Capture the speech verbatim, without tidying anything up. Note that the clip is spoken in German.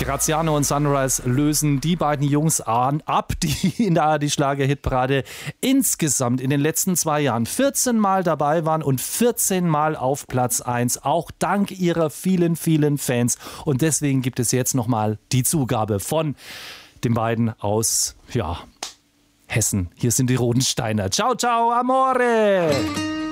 Graziano und Sunrise lösen die beiden Jungs an, ab, die in der A R D-Schlager-Hitparade insgesamt in den letzten zwei Jahren vierzehn Mal dabei waren und vierzehn Mal auf Platz eins, auch dank ihrer vielen, vielen Fans. Und deswegen gibt es jetzt nochmal die Zugabe von den beiden aus, ja, Hessen. Hier sind die Rodensteiner. Ciao, ciao, amore!